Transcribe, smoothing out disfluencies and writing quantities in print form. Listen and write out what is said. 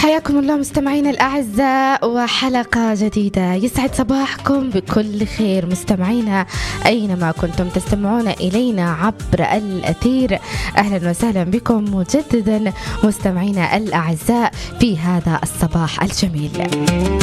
حياكم الله مستمعينا الأعزاء وحلقة جديدة. يسعد صباحكم بكل خير مستمعينا أينما كنتم تستمعون إلينا عبر الأثير. أهلا وسهلا بكم مجددا مستمعينا الأعزاء في هذا الصباح الجميل.